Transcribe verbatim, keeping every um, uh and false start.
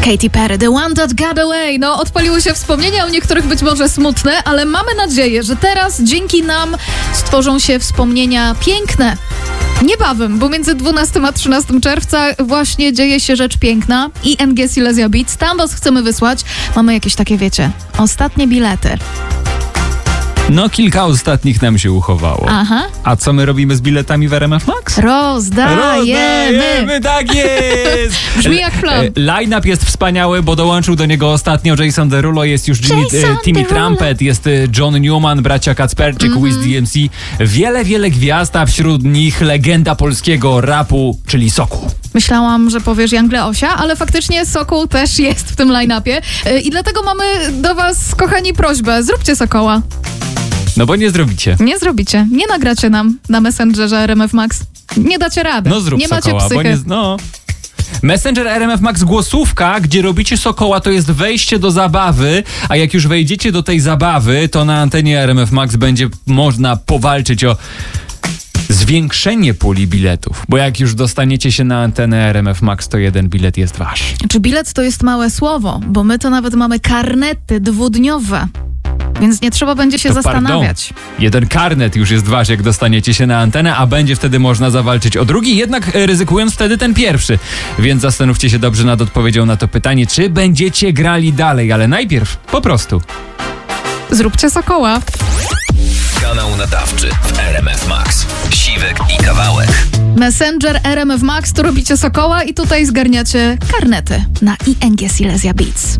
Katy Perry, The One That Got Away. No, odpaliły się wspomnienia, u niektórych być może smutne, ale mamy nadzieję, że teraz dzięki nam stworzą się wspomnienia piękne. Niebawem, bo między dwunastym a trzynastym czerwca właśnie dzieje się rzecz piękna. I N G Silesia Beats, tam was chcemy wysłać. Mamy jakieś takie, wiecie, ostatnie bilety. No, kilka ostatnich nam się uchowało. Aha. A co my robimy z biletami w R M F Max? Rozdajemy. Rozdajemy, tak jest! Brzmi jak plan. Line-up jest wspaniały, bo dołączył do niego ostatnio Jason Derulo, jest już Jimmy, Jason Timmy Derulo. Trumpet, jest John Newman, bracia Kacperczyk, mm-hmm. Wiz D M C. Wiele, wiele gwiazd, a wśród nich legenda polskiego rapu, czyli Sokół. Myślałam, że powiesz Young Leosia, ale faktycznie Sokół też jest w tym line-upie. I dlatego mamy do was, kochani, prośbę. Zróbcie Sokoła. No bo nie zrobicie. Nie zrobicie. Nie nagracie nam na Messengerze R M F Max. Nie dacie rady. No zrób nie macie Sokoła, psychy. bo nie... No. Messenger R M F Max głosówka, gdzie robicie Sokoła, to jest wejście do zabawy, a jak już wejdziecie do tej zabawy, to na antenie R M F Max będzie można powalczyć o zwiększenie puli biletów, bo jak już dostaniecie się na antenę R M F Max, to jeden bilet jest wasz. Czy bilet to jest małe słowo, bo my to nawet mamy karnety dwudniowe. Więc nie trzeba będzie się To zastanawiać. Pardon. Jeden karnet już jest wasz, jak dostaniecie się na antenę, a będzie wtedy można zawalczyć o drugi, jednak ryzykując wtedy ten pierwszy. Więc zastanówcie się dobrze nad odpowiedzią na to pytanie, czy będziecie grali dalej, ale najpierw po prostu Zróbcie Sokoła. Kanał nadawczy w R M F Max. Siwek i Kawałek. Messenger R M F Max, tu robicie Sokoła i tutaj zgarniacie karnety na I N G Silesia Beats.